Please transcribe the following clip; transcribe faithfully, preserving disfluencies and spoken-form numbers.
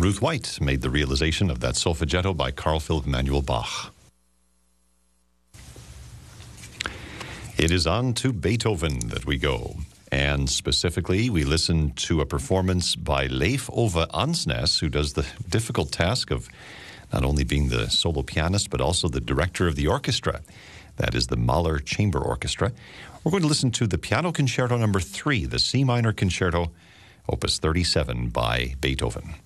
Ruth White made the realization of that solfeggetto by Carl Philipp Emanuel Bach. It is on to Beethoven that we go. And specifically, we listen to a performance by Leif Ove Ansnes, who does the difficult task of not only being the solo pianist, but also the director of the orchestra. That is the Mahler Chamber Orchestra. We're going to listen to the Piano Concerto number three, the C minor concerto, opus thirty-seven by Beethoven.